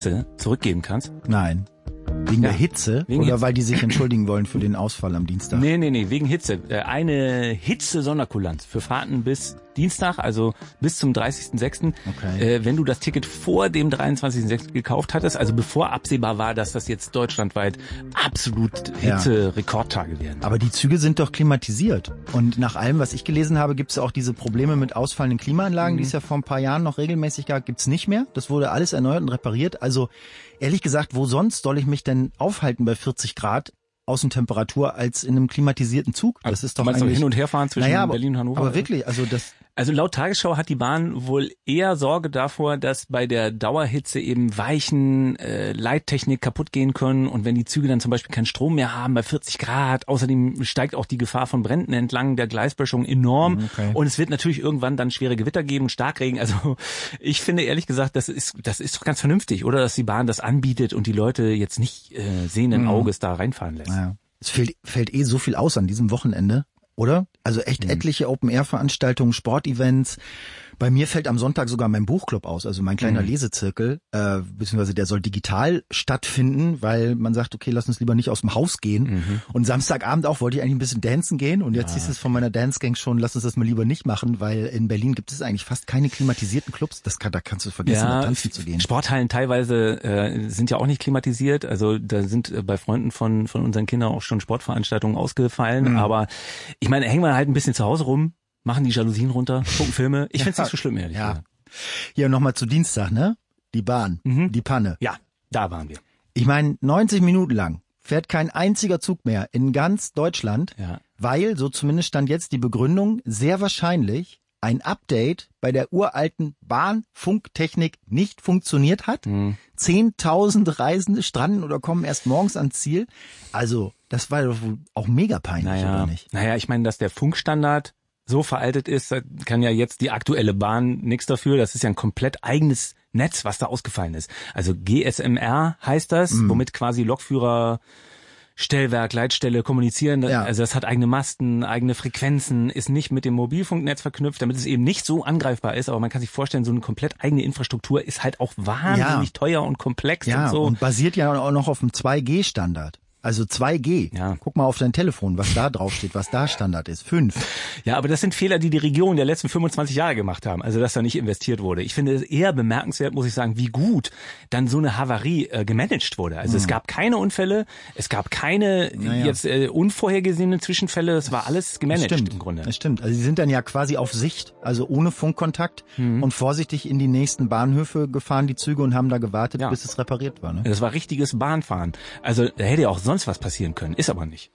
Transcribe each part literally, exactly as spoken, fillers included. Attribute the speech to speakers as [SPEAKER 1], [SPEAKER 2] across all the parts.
[SPEAKER 1] zurückgeben kannst?
[SPEAKER 2] Nein. Wegen ja, der Hitze wegen oder Hitze. Weil die sich entschuldigen wollen für den Ausfall am Dienstag?
[SPEAKER 1] Nee, nee, nee, wegen Hitze. Eine Hitze-Sonderkulanz für Fahrten bis Dienstag, also bis zum dreißigsten sechsten
[SPEAKER 2] Okay.
[SPEAKER 1] Äh, wenn du das Ticket vor dem dreiundzwanzigsten sechsten gekauft hattest, also bevor absehbar war, dass das jetzt deutschlandweit absolut Hitze-Rekordtage werden.
[SPEAKER 2] Aber die Züge sind doch klimatisiert. Und nach allem, was ich gelesen habe, gibt es auch diese Probleme mit ausfallenden Klimaanlagen, mhm. die es ja vor ein paar Jahren noch regelmäßig gab, gibt's nicht mehr. Das wurde alles erneuert und repariert. Also ehrlich gesagt, wo sonst soll ich mich denn aufhalten bei vierzig Grad Außentemperatur als in einem klimatisierten Zug? Das ist doch
[SPEAKER 1] meinst
[SPEAKER 2] eigentlich...
[SPEAKER 1] Du hin und her fahren zwischen
[SPEAKER 2] naja, aber,
[SPEAKER 1] Berlin und Hannover?
[SPEAKER 2] Aber wirklich, also das...
[SPEAKER 1] Also laut Tagesschau hat die Bahn wohl eher Sorge davor, dass bei der Dauerhitze eben Weichen, äh, Leittechnik kaputt gehen können und wenn die Züge dann zum Beispiel keinen Strom mehr haben bei vierzig Grad. Außerdem steigt auch die Gefahr von Bränden entlang der Gleisböschung enorm
[SPEAKER 2] okay.
[SPEAKER 1] und es wird natürlich irgendwann dann schwere Gewitter geben, Starkregen. Also ich finde ehrlich gesagt, das ist das ist doch ganz vernünftig, oder, dass die Bahn das anbietet und die Leute jetzt nicht äh, sehenden Auges mhm. da reinfahren lässt.
[SPEAKER 2] Naja. Es fällt, fällt eh so viel aus an diesem Wochenende, oder? Also echt mhm. etliche Open-Air-Veranstaltungen, Sportevents. Bei mir fällt am Sonntag sogar mein Buchclub aus, also mein kleiner mhm. Lesezirkel, äh, beziehungsweise der soll digital stattfinden, weil man sagt, okay, lass uns lieber nicht aus dem Haus gehen. Mhm. Und Samstagabend auch wollte ich eigentlich ein bisschen dancen gehen und jetzt ja. hieß es von meiner Dance-Gang schon, lass uns das mal lieber nicht machen, weil in Berlin gibt es eigentlich fast keine klimatisierten Clubs. Das kann, da kannst du vergessen,
[SPEAKER 1] ja,
[SPEAKER 2] da tanzen zu gehen.
[SPEAKER 1] Sporthallen teilweise äh, sind ja auch nicht klimatisiert, also da sind äh, bei Freunden von von unseren Kindern auch schon Sportveranstaltungen ausgefallen, mhm. aber ich meine, hängen wir halt ein bisschen zu Hause rum, machen die Jalousien runter, gucken Filme. Ich find's
[SPEAKER 2] ja.
[SPEAKER 1] nicht so schlimm, ehrlich
[SPEAKER 2] ja.
[SPEAKER 1] gesagt.
[SPEAKER 2] Hier nochmal zu Dienstag, ne? Die Bahn,
[SPEAKER 1] mhm.
[SPEAKER 2] die Panne.
[SPEAKER 1] Ja, da waren wir.
[SPEAKER 2] Ich meine, neunzig Minuten lang fährt kein einziger Zug mehr in ganz Deutschland,
[SPEAKER 1] ja.
[SPEAKER 2] weil, so zumindest stand jetzt die Begründung, sehr wahrscheinlich ein Update bei der uralten Bahnfunktechnik nicht funktioniert hat.
[SPEAKER 1] Mhm.
[SPEAKER 2] zehntausend Reisende stranden oder kommen erst morgens ans Ziel. Also, das war doch auch mega peinlich,
[SPEAKER 1] naja,
[SPEAKER 2] oder nicht?
[SPEAKER 1] Naja, ich meine, dass der Funkstandard so veraltet ist, kann ja jetzt die aktuelle Bahn nichts dafür. Das ist ja ein komplett eigenes Netz, was da ausgefallen ist. Also G S M R heißt das, mhm. womit quasi Lokführer, Stellwerk, Leitstelle kommunizieren.
[SPEAKER 2] Ja.
[SPEAKER 1] Also das hat eigene Masten, eigene Frequenzen, ist nicht mit dem Mobilfunknetz verknüpft, damit es eben nicht so angreifbar ist. Aber man kann sich vorstellen, so eine komplett eigene Infrastruktur ist halt auch wahnsinnig ja. teuer und komplex
[SPEAKER 2] ja,
[SPEAKER 1] und so.
[SPEAKER 2] Und basiert ja auch noch auf dem zwei G Standard. Also zwei G.
[SPEAKER 1] Ja.
[SPEAKER 2] Guck mal auf dein Telefon, was da drauf steht, was da Standard ist. fünf.
[SPEAKER 1] Ja, aber das sind Fehler, die die Region der letzten fünfundzwanzig Jahre gemacht haben. Also, dass da nicht investiert wurde. Ich finde es eher bemerkenswert, muss ich sagen, wie gut dann so eine Havarie äh, gemanagt wurde. Also, hm. es gab keine Unfälle, es gab keine naja. jetzt äh, unvorhergesehenen Zwischenfälle. Das war alles gemanagt
[SPEAKER 2] das stimmt.
[SPEAKER 1] im Grunde.
[SPEAKER 2] Das stimmt. Also, sie sind dann ja quasi auf Sicht, also ohne Funkkontakt hm. und vorsichtig in die nächsten Bahnhöfe gefahren, die Züge, und haben da gewartet, ja. bis es repariert war. Ne?
[SPEAKER 1] Das war richtiges Bahnfahren. Also, da hätte ja auch sonst was passieren können. Ist aber nicht.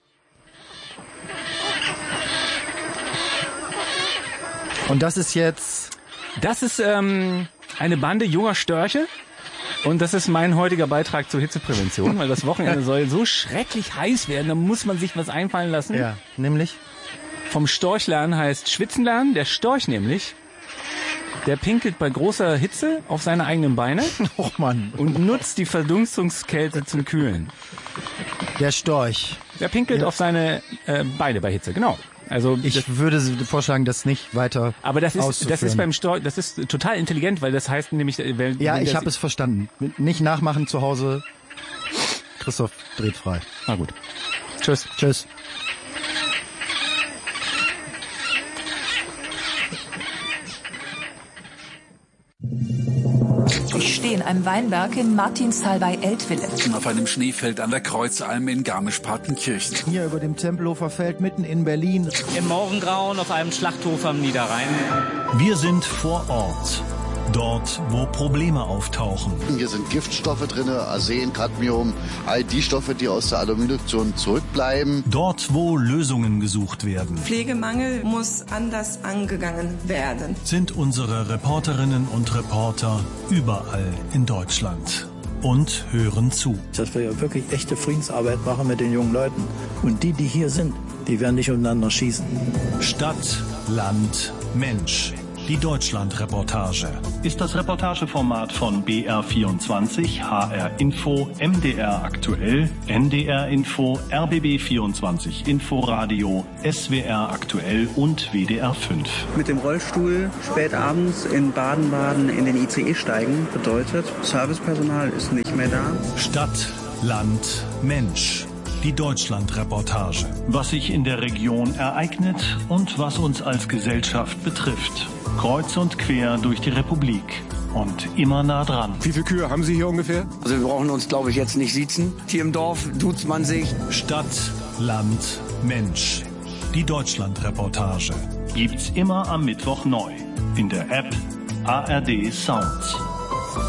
[SPEAKER 2] Und das ist jetzt...
[SPEAKER 1] Das ist ähm, eine Bande junger Störche. Und das ist mein heutiger Beitrag zur Hitzeprävention, weil das Wochenende soll so schrecklich heiß werden, da muss man sich was einfallen lassen.
[SPEAKER 2] Ja, nämlich?
[SPEAKER 1] Vom Storch lernen heißt Schwitzen lernen. Der Storch nämlich, der pinkelt bei großer Hitze auf seine eigenen Beine.
[SPEAKER 2] Oh Mann.
[SPEAKER 1] Und nutzt die Verdunstungskälte zum Kühlen.
[SPEAKER 2] Der Storch.
[SPEAKER 1] Der pinkelt ja. auf seine äh, Beine bei Hitze, genau. Also
[SPEAKER 2] ich würde vorschlagen, das nicht weiter
[SPEAKER 1] Aber das ist das ist beim Storch, das ist total intelligent, weil das heißt nämlich... Wenn,
[SPEAKER 2] ja,
[SPEAKER 1] wenn
[SPEAKER 2] ich habe es verstanden. Nicht nachmachen zu Hause. Christoph dreht frei.
[SPEAKER 1] Na gut. Tschüss.
[SPEAKER 2] Tschüss.
[SPEAKER 3] Ich stehe in einem Weinberg in Martinsthal bei Eltville.
[SPEAKER 4] Auf einem Schneefeld an der Kreuzalm in Garmisch-Partenkirchen.
[SPEAKER 2] Hier über dem Tempelhofer Feld mitten in Berlin.
[SPEAKER 5] Im Morgengrauen auf einem Schlachthof am Niederrhein.
[SPEAKER 6] Wir sind vor Ort. Dort, wo Probleme auftauchen.
[SPEAKER 7] Hier sind Giftstoffe drin, Arsen, Cadmium, all die Stoffe, die aus der Aluminiumduktion zurückbleiben.
[SPEAKER 6] Dort, wo Lösungen gesucht werden.
[SPEAKER 8] Pflegemangel muss anders angegangen werden.
[SPEAKER 6] Sind unsere Reporterinnen und Reporter überall in Deutschland und hören zu.
[SPEAKER 9] Dass wir ja wirklich echte Friedensarbeit machen mit den jungen Leuten. Und die, die hier sind, die werden nicht untereinander schießen.
[SPEAKER 6] Stadt, Land, Mensch. Die Deutschlandreportage ist das Reportageformat von B R vierundzwanzig, H R Info, M D R Aktuell, N D R Info, R B B vierundzwanzig Inforadio, S W R Aktuell und W D R fünf.
[SPEAKER 10] Mit dem Rollstuhl spät abends in Baden-Baden in den I C E steigen bedeutet, Servicepersonal ist nicht mehr da.
[SPEAKER 6] Stadt, Land, Mensch. Die Deutschlandreportage. Was sich in der Region ereignet und was uns als Gesellschaft betrifft. Kreuz und quer durch die Republik. Und immer nah dran.
[SPEAKER 11] Wie viele Kühe haben Sie hier ungefähr?
[SPEAKER 12] Also wir brauchen uns, glaube ich, jetzt nicht siezen. Hier im Dorf duzt man sich.
[SPEAKER 6] Stadt, Land, Mensch. Die Deutschlandreportage. Gibt's immer am Mittwoch neu. In der App A R D Sounds.